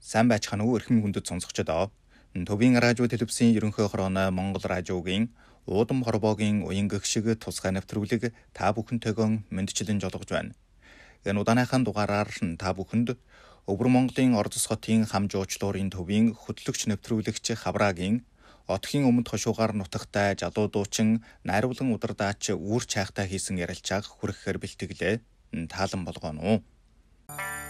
Сайн байцгаана уу эрхэм хүндэт сонсогчдоо. Төвийн радио телевизийн ерөнхий хорооны Монгол радиогийн уудам хорвоогийн уян гэгшиг тусгай нэвтрүүлэг та бүхэнтэйгөө мэдчилэн жолгож байна. Энэ удааныхаа дугаараар та бүхэнд Өвөр Монголын Ордос хотын хам жуучлуурын төвийн хөтлөгч нэвтрүүлэгч Хавраагийн Отхийн өмнөд хошуугаар нутагтай жалуу дуучин найруулан удардаач үүр чайхтай хийсэн ярилцааг хүрэхээр бэлтгэлээ. Таалан болгоно уу.